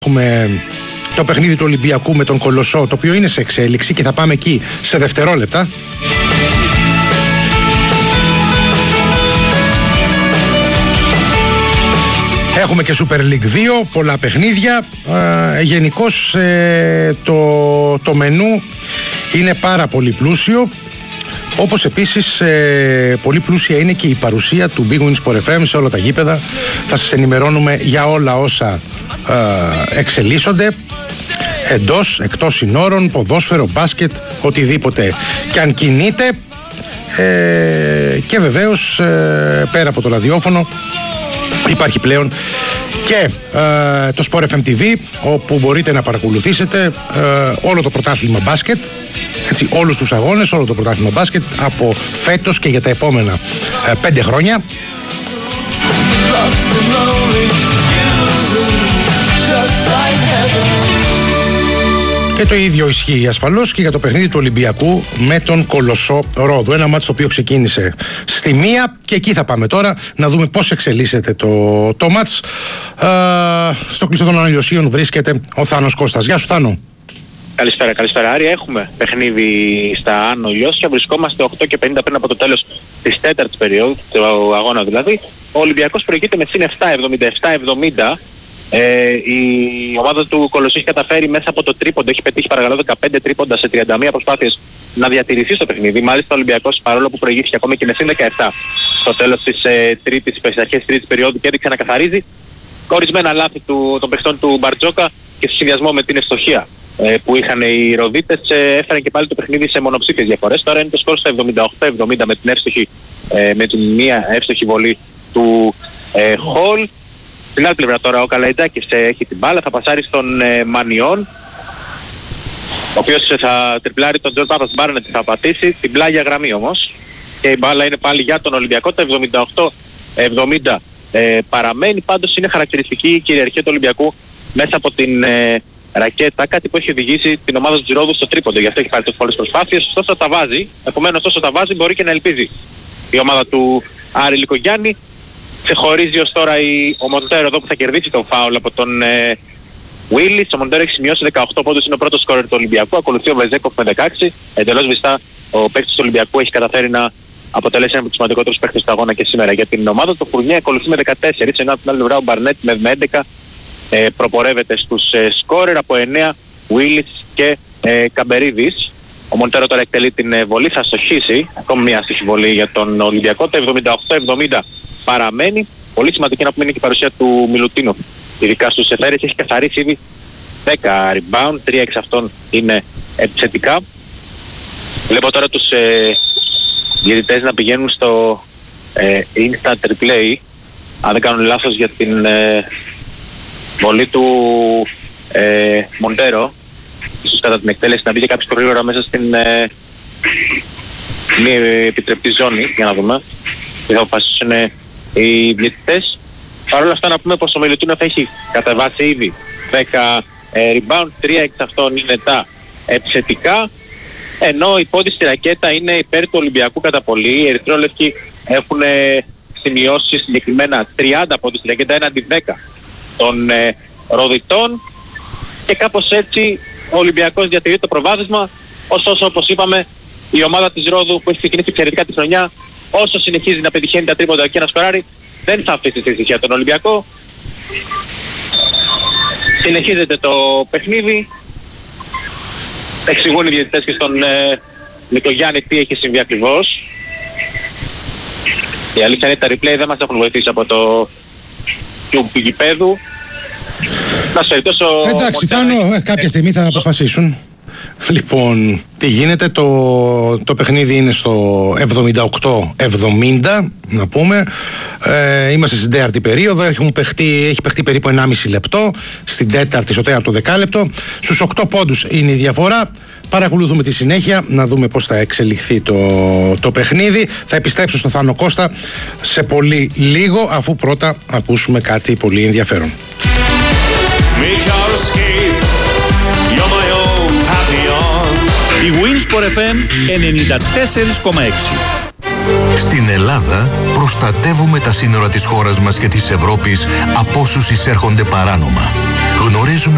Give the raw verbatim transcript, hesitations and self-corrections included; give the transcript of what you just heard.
Έχουμε το παιχνίδι του Ολυμπιακού με τον Κολοσσό, το οποίο είναι σε εξέλιξη και θα πάμε εκεί σε δευτερόλεπτα. Έχουμε και Super League δύο, πολλά παιχνίδια. Ε, γενικώς ε, το, το μενού είναι πάρα πολύ πλούσιο. Όπως επίσης ε, πολύ πλούσια είναι και η παρουσία του Big Win Sport εφ εμ σε όλα τα γήπεδα. Θα σας ενημερώνουμε για όλα όσα ε, εξελίσσονται εντός, εκτός συνόρων, ποδόσφαιρο, μπάσκετ, οτιδήποτε και αν κινείται. Ε, και βεβαίως ε, πέρα από το ραδιόφωνο υπάρχει πλέον και ε, το Sport εφ εμ τι βι, όπου μπορείτε να παρακολουθήσετε ε, όλο το πρωτάθλημα μπάσκετ, έτσι, όλους τους αγώνες, όλο το πρωτάθλημα μπάσκετ από φέτος και για τα επόμενα ε, πέντε χρόνια. Και το ίδιο ισχύει ασφαλώς και για το παιχνίδι του Ολυμπιακού με τον Κολοσσό Ρόδου. Ένα μάτς το οποίο ξεκίνησε στη μία και εκεί θα πάμε τώρα να δούμε πώς εξελίσσεται το, το μάτς. Ε, στο κλειστό των Αναλιωσίων βρίσκεται ο Θάνος Κώστας. Γεια σου Θάνο. Καλησπέρα, καλησπέρα Άρη. Έχουμε παιχνίδι στα Άνω Λιώσια. Βρισκόμαστε οκτώ και πενήντα πριν από το τέλος της τέταρτης περίοδου, του αγώνα δηλαδή. Ο Ολυμπιακός προηγείται με συν επτά, εβδομήντα επτά εβδομήντα. Ε, η ομάδα του Κολοσσού έχει καταφέρει μέσα από το τρίποντο, έχει πετύχει παρακαλώ δεκαπέντε τρίποντα σε τριάντα μία προσπάθειες να διατηρηθεί στο παιχνίδι. Μάλιστα ο Ολυμπιακός, παρόλο που προηγήθηκε ακόμη και με συν δεκαεπτά στο τέλος της ε, τρίτης, στις αρχές της τρίτης περίοδου, και έδειξε να καθαρίζει ορισμένα λάθη του, των παιχτών του Μπαρτζόκα και σε συνδυασμό με την ευστοχία ε, που είχαν οι Ροδίτες, ε, έφεραν και πάλι το παιχνίδι σε μονοψήφιες διαφορές. Τώρα είναι το σκορ στα εβδομήντα οκτώ εβδομήντα με την εύστοχη, ε, με την μία εύστοχη βολή του ε, Χολ. Στην άλλη πλευρά τώρα ο Καλαϊτζάκης ε, έχει την μπάλα, θα πασάρει στον ε, Μανιών, ο οποίος ε, θα τριπλάρει τον Τζορτ Πάπας Μπάρνετ, θα πατήσει την πλάγια γραμμή όμως. Και η μπάλα είναι πάλι για τον Ολυμπιακό, τα εβδομήντα οκτώ εβδομήντα ε, παραμένει. Πάντως είναι χαρακτηριστική η κυριαρχία του Ολυμπιακού μέσα από την ε, ρακέτα, κάτι που έχει οδηγήσει την ομάδα του Τζιρόδου στο τρίποντο. Γι' αυτό έχει πάρει πολλές προσπάθειες, ωστόσο τα βάζει. Επομένως όσο τα βάζει μπορεί και να ελπίζει η ομάδα του Άρη Λικογιάννη. Ξεχωρίζει ως τώρα η, ο Μοντέρο εδώ που θα κερδίσει τον φάουλ από τον ε, Willis. Ο Μοντέρο έχει σημειώσει δεκαοκτώ πόντους, είναι ο πρώτος σκόρερ του Ολυμπιακού. Ακολουθεί ο Βεζέκοφ με δεκαέξι. Εντελώς βιστά ο παίκτης του Ολυμπιακού έχει καταφέρει να αποτελέσει ένα από τους σημαντικότερους παίκτες του αγώνα και σήμερα για την ομάδα. Το Φουρνιέ ακολουθεί με δεκατέσσερα, ενώ από την άλλη πλευρά ο Μπαρνέτ με έντεκα ε, προπορεύεται στους ε, σκόρερ, από εννέα Willis και ε, Καμπερίδης. Ο Μοντέρο τώρα εκτελεί την ε, βολή, θα στοχίσει ακόμη μια αστυχή βολή για τον Ολυμπιακό. Το εβδομήντα οκτώ εβδομήντα παραμένει. Πολύ σημαντική να πούμε είναι και η παρουσία του Μιλουτίνοφ, ειδικά στους εφαίρες. Έχει καθαρίσει ήδη δέκα rebound, τρία εξ αυτών είναι επιθετικά. Βλέπω τώρα τους ε, διαιτητές να πηγαίνουν στο ε, instant replay, αν δεν κάνουν λάθος, για την ε, βολή του ε, Μοντέρο. Ίσως κατά την εκτέλεση να μπει και κάποιος γρήγορα μέσα στην ε, μη επιτρεπτή ζώνη, για να δούμε τι θα αποφασίσουν οι διαιτητές. Παρ' όλα αυτά να πούμε πως ο Μιλουτίνοφ έχει κατεβάσει ήδη δέκα ε, rebound, τρία εξ αυτών είναι τα επιθετικά, ενώ οι πόντοι στη ρακέτα είναι υπέρ του Ολυμπιακού κατά πολύ. Οι ερυθρόλευκοι έχουν σημειώσει συγκεκριμένα τριάντα πόντους στη ρακέτα έναντι δέκα των ε, Ροδιτών, και κάπως έτσι ο Ολυμπιακός διατηρεί το προβάδισμα. Ωστόσο, όπως είπαμε, η ομάδα της Ρόδου που έχει ξεκινήσει εξαιρετικά τη χρονιά, όσο συνεχίζει να πετυχαίνει τα τρίποντα και να σκοράρει, δεν θα αφήσει στη ησυχία τον Ολυμπιακό. Συνεχίζεται το παιχνίδι. Εξηγούν οι διαιτητές και στον ε, Λικογιάννη τι έχει συμβεί ακριβώς. Η αλήθεια είναι τα replay δεν μας έχουν βοηθήσει από το του γηπέδου. Να σε ρωτήσω, εντάξει, Θάνο, ε, κάποια στιγμή θα αποφασίσουν. Λοιπόν, τι γίνεται, το, το παιχνίδι είναι στο εβδομήντα οκτώ εβδομήντα, να πούμε. Ε, είμαστε στην τέταρτη περίοδο, έχουμε παιχτεί, έχει παιχτεί περίπου ενάμιση λεπτό, στην τέταρτη, στο τέταρτο δεκάλεπτο. Στους οκτώ πόντους είναι η διαφορά. Παρακολουθούμε τη συνέχεια, να δούμε πώς θα εξελιχθεί το, το παιχνίδι. Θα επιστρέψω στον Θάνο Κώστα σε πολύ λίγο, αφού πρώτα ακούσουμε κάτι πολύ ενδιαφέρον. Η Win Sport εφ εμ ενενήντα τέσσερα κόμμα έξι. Στην Ελλάδα προστατεύουμε τα σύνορα της χώρας μας και της Ευρώπης από όσους εισέρχονται παράνομα. Γνωρίζουμε